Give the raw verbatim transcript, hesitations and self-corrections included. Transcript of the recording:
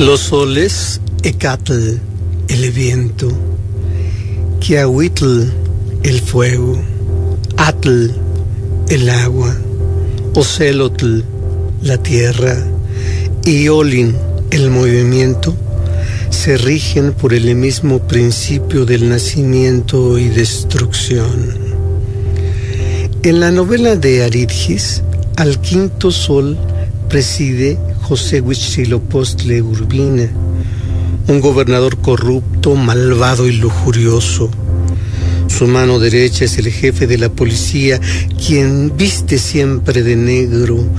Los soles, Ecatl, el viento, Quiahuitl, el fuego, Atl, el agua, Ocelotl, la tierra, y Olin, el movimiento, se rigen por el mismo principio del nacimiento y destrucción. En la novela de Aridgis, al quinto sol preside José Huitzilopochtli Urbina, un gobernador corrupto, malvado y lujurioso. Su mano derecha es el jefe de la policía, quien viste siempre de negro,